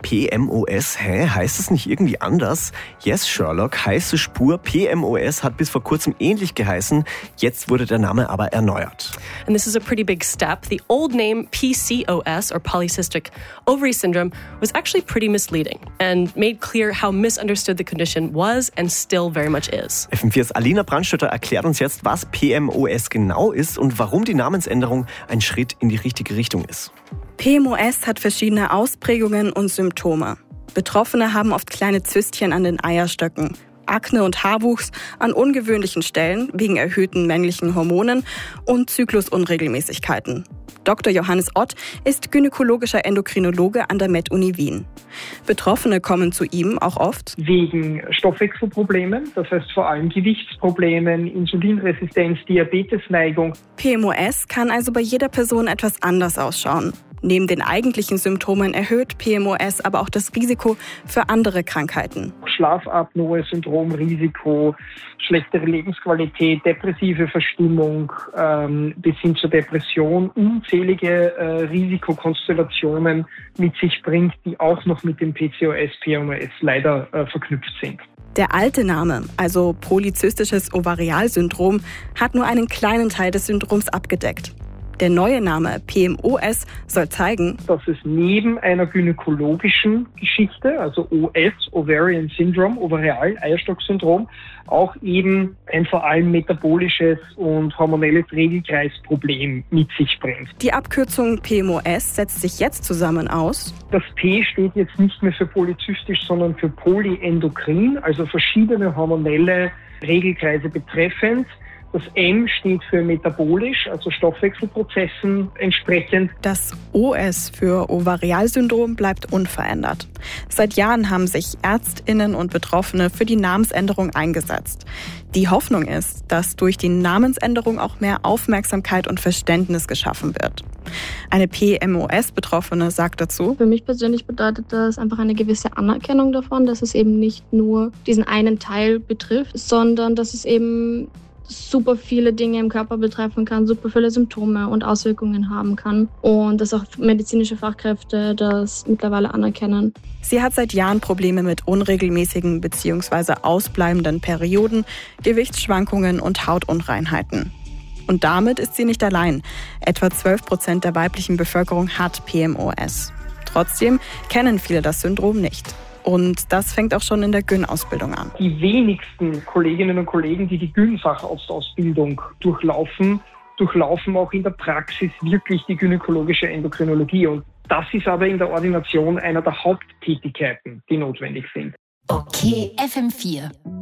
PMOS, heißt es nicht irgendwie anders? Yes, Sherlock, heiße Spur. PMOS hat bis vor kurzem ähnlich geheißen. Jetzt wurde der Name aber erneuert. And this is a pretty big step. The old name PCOS, or Polycystic Ovary Syndrome, was actually pretty misleading and made clear how misunderstood the condition was and still very much is. FM4's Alina Brandstätter erklärt uns jetzt, was PMOS genau ist und warum die Namensänderung ein Schritt in die richtige Richtung ist. PMOS hat verschiedene Ausprägungen und Symptome. Betroffene haben oft kleine Zystchen an den Eierstöcken, Akne und Haarwuchs an ungewöhnlichen Stellen wegen erhöhten männlichen Hormonen und Zyklusunregelmäßigkeiten. Dr. Johannes Ott ist gynäkologischer Endokrinologe an der Med-Uni Wien. Betroffene kommen zu ihm auch oft wegen Stoffwechselproblemen, das heißt vor allem Gewichtsproblemen, Insulinresistenz, Diabetesneigung. PMOS kann also bei jeder Person etwas anders ausschauen. Neben den eigentlichen Symptomen erhöht PMOS aber auch das Risiko für andere Krankheiten. Schlafapnoe, Syndromrisiko, schlechtere Lebensqualität, depressive Verstimmung bis hin zur Depression, unzählige Risikokonstellationen mit sich bringt, die auch noch mit dem PCOS, PMOS leider verknüpft sind. Der alte Name, also polyzystisches Ovarialsyndrom, hat nur einen kleinen Teil des Syndroms abgedeckt. Der neue Name PMOS soll zeigen, dass es neben einer gynäkologischen Geschichte, also OS, Ovarian Syndrome, Ovarial-Eierstock-Syndrom, auch eben ein vor allem metabolisches und hormonelles Regelkreisproblem mit sich bringt. Die Abkürzung PMOS setzt sich jetzt zusammen aus. Das P steht jetzt nicht mehr für polyzystisch, sondern für polyendokrin, also verschiedene hormonelle Regelkreise betreffend. Das M steht für metabolisch, also Stoffwechselprozessen entsprechend. Das OS für Ovarialsyndrom bleibt unverändert. Seit Jahren haben sich ÄrztInnen und Betroffene für die Namensänderung eingesetzt. Die Hoffnung ist, dass durch die Namensänderung auch mehr Aufmerksamkeit und Verständnis geschaffen wird. Eine PMOS-Betroffene sagt dazu: Für mich persönlich bedeutet das einfach eine gewisse Anerkennung davon, dass es eben nicht nur diesen einen Teil betrifft, sondern dass es eben super viele Dinge im Körper betreffen kann, super viele Symptome und Auswirkungen haben kann und dass auch medizinische Fachkräfte das mittlerweile anerkennen. Sie hat seit Jahren Probleme mit unregelmäßigen bzw. ausbleibenden Perioden, Gewichtsschwankungen und Hautunreinheiten. Und damit ist sie nicht allein. Etwa 12% der weiblichen Bevölkerung hat PMOS. Trotzdem kennen viele das Syndrom nicht. Und das fängt auch schon in der Gyn-Ausbildung an. Die wenigsten Kolleginnen und Kollegen, die die Gyn-Facharztausbildung durchlaufen auch in der Praxis wirklich die gynäkologische Endokrinologie. Und das ist aber in der Ordination einer der Haupttätigkeiten, die notwendig sind. Okay, FM4.